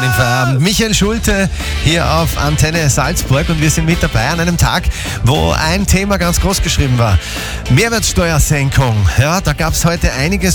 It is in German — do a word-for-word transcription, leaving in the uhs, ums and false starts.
schönen Feierabend. Michael Schulte hier auf Antenne Salzburg und wir sind mit dabei an einem Tag, wo ein Thema ganz groß geschrieben war. Mehrwertsteuersenkung. Ja, da gab es heute einiges